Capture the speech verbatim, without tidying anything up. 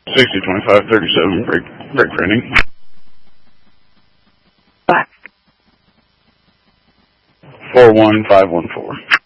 sixty twenty-five thirty-seven, break, break printing. Back. four one five one four.